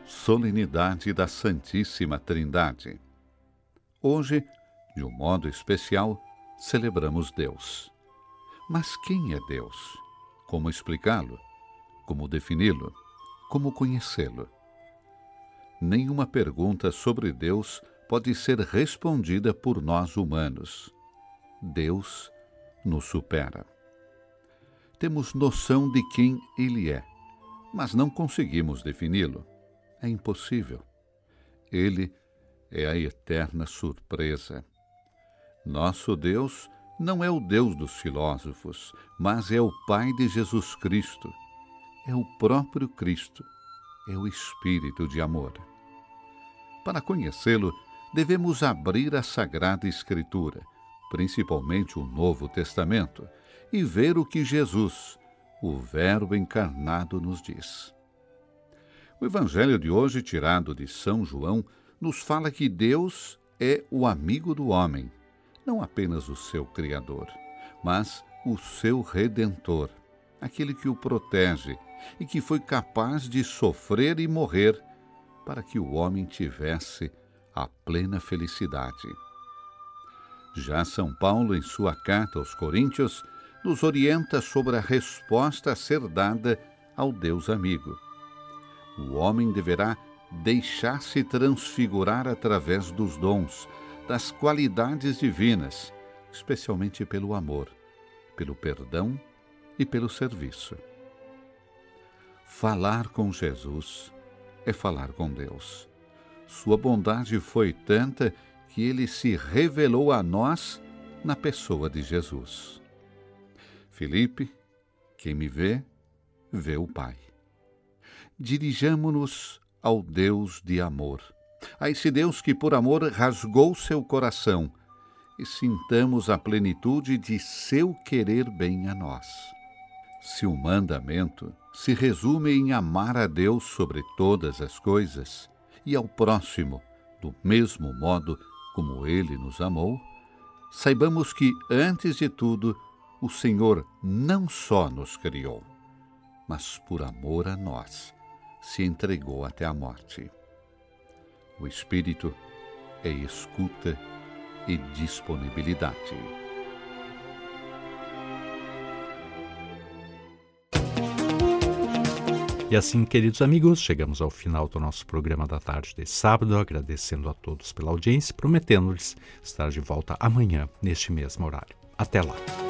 Solenidade da Santíssima Trindade. Hoje, de um modo especial, celebramos Deus. Mas quem é Deus? Como explicá-lo? Como defini-lo? Como conhecê-lo? Nenhuma pergunta sobre Deus pode ser respondida por nós humanos. Deus nos supera. Temos noção de quem Ele é, mas não conseguimos defini-lo. É impossível. Ele é a eterna surpresa. Nosso Deus não é o Deus dos filósofos, mas é o Pai de Jesus Cristo. É o próprio Cristo. É o Espírito de amor. Para conhecê-lo, devemos abrir a Sagrada Escritura, principalmente o Novo Testamento, e ver o que Jesus, o Verbo encarnado, nos diz. O Evangelho de hoje, tirado de São João, nos fala que Deus é o amigo do homem, não apenas o seu Criador, mas o seu Redentor, aquele que o protege e que foi capaz de sofrer e morrer para que o homem tivesse a plena felicidade. Já São Paulo, em sua carta aos Coríntios, nos orienta sobre a resposta a ser dada ao Deus amigo. O homem deverá deixar-se transfigurar através dos dons, das qualidades divinas, especialmente pelo amor, pelo perdão e pelo serviço. Falar com Jesus é falar com Deus. Sua bondade foi tanta que ele se revelou a nós na pessoa de Jesus. Filipe, quem me vê, vê o Pai. Dirijamo-nos ao Deus de amor, a esse Deus que por amor rasgou seu coração, e sintamos a plenitude de seu querer bem a nós. Se o mandamento se resume em amar a Deus sobre todas as coisas e ao próximo do mesmo modo como Ele nos amou, saibamos que, antes de tudo, o Senhor não só nos criou, mas por amor a nós, se entregou até a morte. O Espírito é escuta e disponibilidade. E assim, queridos amigos, chegamos ao final do nosso programa da tarde de sábado, agradecendo a todos pela audiência, prometendo-lhes estar de volta amanhã, neste mesmo horário. Até lá!